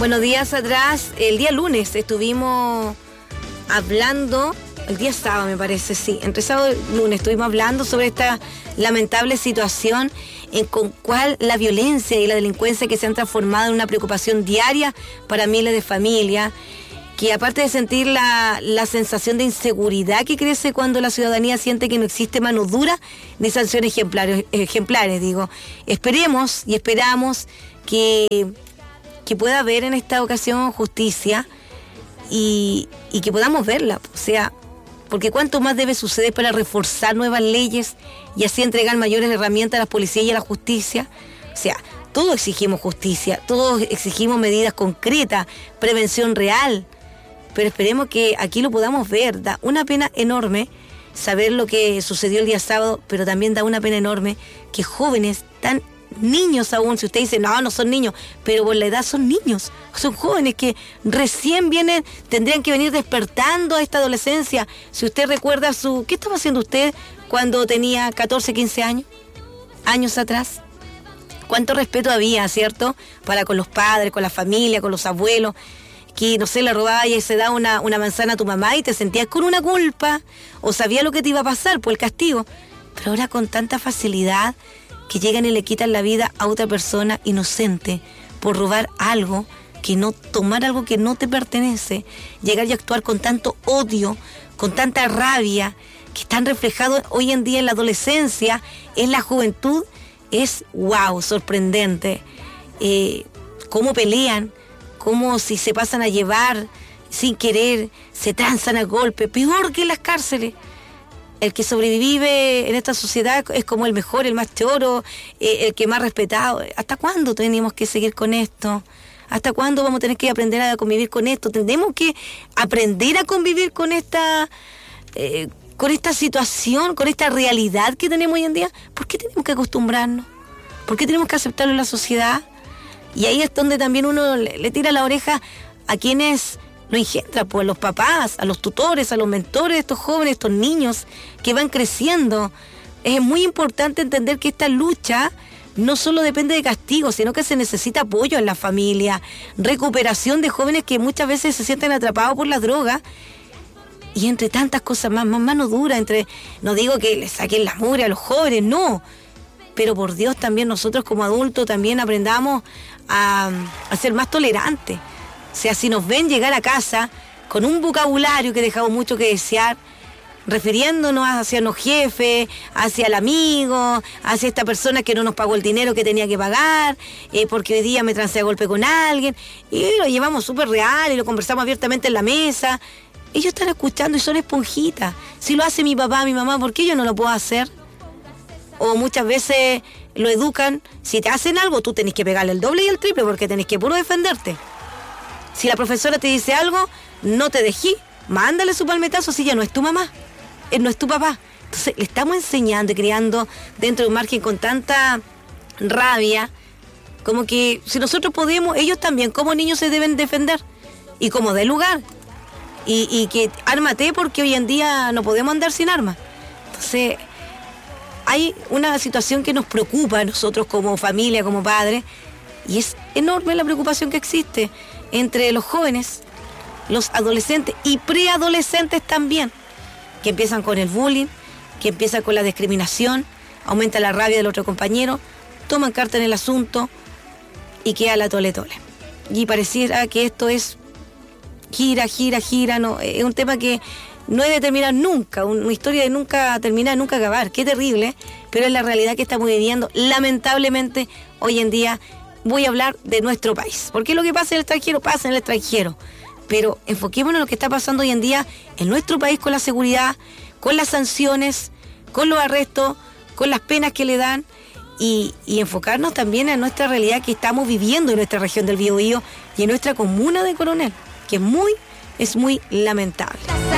Bueno, días atrás, el día lunes estuvimos hablando, el día sábado me parece, sí, entre sábado y lunes estuvimos hablando sobre esta lamentable situación en con cual la violencia y la delincuencia que se han transformado en una preocupación diaria para miles de familias, que aparte de sentir la sensación de inseguridad que crece cuando la ciudadanía siente que no existe mano dura ni sanciones ejemplares, esperemos y esperamos que pueda haber en esta ocasión justicia y que podamos verla, o sea, porque cuánto más debe suceder para reforzar nuevas leyes y así entregar mayores herramientas a las policías y a la justicia. O sea, todos exigimos justicia, todos exigimos medidas concretas, prevención real, pero esperemos que aquí lo podamos ver. Da una pena enorme saber lo que sucedió el día sábado, pero también da una pena enorme que jóvenes tan niños aún, si usted dice, no son niños, pero por la edad son niños, son jóvenes que recién tendrían que venir despertando a esta adolescencia. Si usted recuerda ¿qué estaba haciendo usted cuando tenía 14, 15 años atrás? Cuánto respeto había, ¿cierto? Para con los padres, con la familia, con los abuelos, que, no sé, le robaba y se da una manzana a tu mamá y te sentías con una culpa, o sabía lo que te iba a pasar por el castigo, pero ahora con tanta facilidad que llegan y le quitan la vida a otra persona inocente por robar algo, tomar algo que no te pertenece, llegar y actuar con tanto odio, con tanta rabia, que están reflejados hoy en día en la adolescencia, en la juventud, es wow, sorprendente. Cómo pelean, cómo si se pasan a llevar sin querer, se transan a golpe, peor que en las cárceles. El que sobrevive en esta sociedad es como el mejor, el más choro, el que más respetado. ¿Hasta cuándo tenemos que seguir con esto? ¿Hasta cuándo vamos a tener que aprender a convivir con esto? Tenemos que aprender a convivir con esta situación, con esta realidad que tenemos hoy en día. ¿Por qué tenemos que acostumbrarnos? ¿Por qué tenemos que aceptarlo en la sociedad? Y ahí es donde también uno le tira la oreja a quienes lo engendra, pues a los papás, a los tutores, a los mentores de estos jóvenes, estos niños que van creciendo. Es muy importante entender que esta lucha no solo depende de castigo, sino que se necesita apoyo en la familia, recuperación de jóvenes que muchas veces se sienten atrapados por las drogas y entre tantas cosas más mano dura, no digo que le saquen la mugre a los jóvenes, no, pero por Dios también nosotros como adultos también aprendamos a ser más tolerantes. O sea, si nos ven llegar a casa con un vocabulario que dejamos mucho que desear, refiriéndonos hacia los jefes, hacia el amigo, hacia esta persona que no nos pagó el dinero que tenía que pagar, porque hoy día me trancé a golpe con alguien, y lo llevamos súper real y lo conversamos abiertamente en la mesa. Ellos están escuchando y son esponjitas. Si lo hace mi papá, mi mamá, ¿por qué yo no lo puedo hacer? O muchas veces lo educan, si te hacen algo, tú tenés que pegarle el doble y el triple porque tenés que puro defenderte. Si la profesora te dice algo, no te dejí, mándale su palmetazo si ya no es tu mamá, no es tu papá. Entonces le estamos enseñando y criando dentro de un margen con tanta rabia, como que si nosotros podemos, ellos también como niños se deben defender y como de lugar. Y que ármate porque hoy en día no podemos andar sin armas. Entonces hay una situación que nos preocupa a nosotros como familia, como padres, y es enorme la preocupación que existe entre los jóvenes, los adolescentes y preadolescentes también, que empiezan con el bullying, que empiezan con la discriminación, aumenta la rabia del otro compañero, toman carta en el asunto y queda la tole. Y pareciera que esto es gira, no, es un tema que no debe terminar nunca, una historia de nunca terminar, nunca acabar. Qué terrible, pero es la realidad que estamos viviendo. Lamentablemente, hoy en día voy a hablar de nuestro país, porque lo que pasa en el extranjero, pasa en el extranjero. Pero enfoquémonos en lo que está pasando hoy en día en nuestro país con la seguridad, con las sanciones, con los arrestos, con las penas que le dan y enfocarnos también en nuestra realidad que estamos viviendo en nuestra región del Biobío y en nuestra comuna de Coronel, que es muy lamentable.